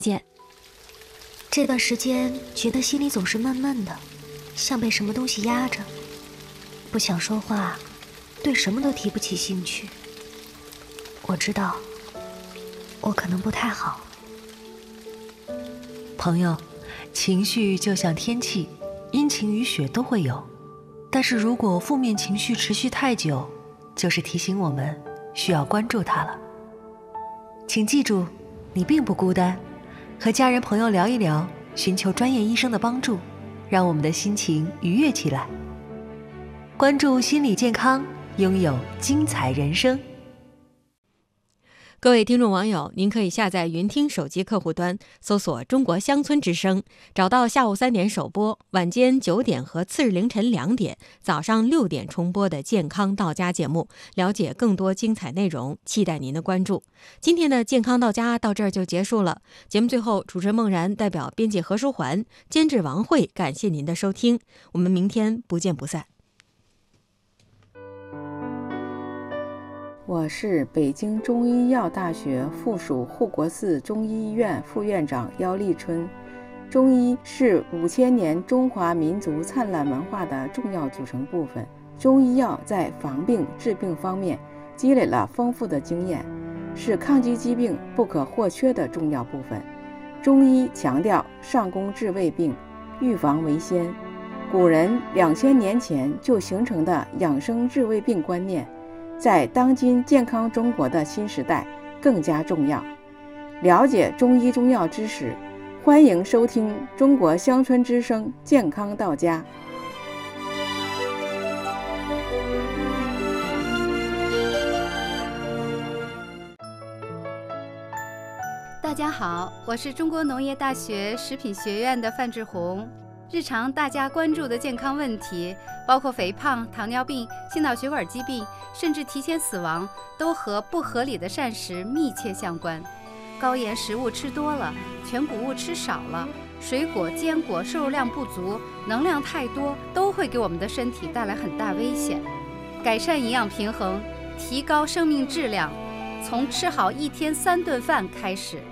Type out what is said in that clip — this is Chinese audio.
见。这段时间觉得心里总是闷闷的，像被什么东西压着，不想说话，对什么都提不起兴趣。我知道，我可能不太好。 朋友，情绪就像天气，阴晴雨雪都会有，但是如果负面情绪持续太久，就是提醒我们需要关注它了。请记住，你并不孤单，和家人朋友聊一聊，寻求专业医生的帮助，让我们的心情愉悦起来。关注心理健康，拥有精彩人生。 各位听众网友，您可以下载云听手机客户端，搜索中国乡村之声，找到下午3点首播，晚间9点和次日凌晨2点、早上6点重播的健康到家节目，了解更多精彩内容，期待您的关注。今天的健康到家到这儿就结束了，节目最后，主持人孟然代表编辑何书桓、监制王慧，感谢您的收听，我们明天不见不散。 我是北京中医药大学附属护国寺中医医院副院长姚立春。中医是5000年中华民族灿烂文化的重要组成部分。中医药在防病治病方面积累了丰富的经验，是抗击疾病不可或缺的重要部分。中医强调上工治未病，预防为先。古人2000年前就形成的养生治未病观念，在当今健康中国的新时代更加重要。了解中医中药知识，欢迎收听中国乡村之声健康到家。 大家好，我是中国农业大学食品学院的范志红。日常大家关注的健康问题，包括肥胖、糖尿病、心脑血管疾病，甚至提前死亡，都和不合理的膳食密切相关。高盐食物吃多了，全谷物吃少了，水果、坚果摄入量不足，能量太多，都会给我们的身体带来很大危险。改善营养平衡，提高生命质量，从吃好1天3顿饭开始。